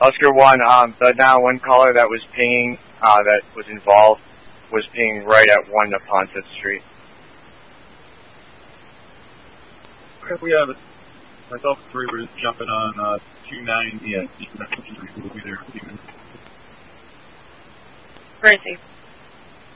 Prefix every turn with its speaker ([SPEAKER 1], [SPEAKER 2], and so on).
[SPEAKER 1] Oscar 1, the 911 caller that was pinging, that was involved, was pinging right at 1 Neponset Street.
[SPEAKER 2] Okay, we have it. Myself and 3 were just jumping on 29, yeah, we'll be there.
[SPEAKER 3] Gracie.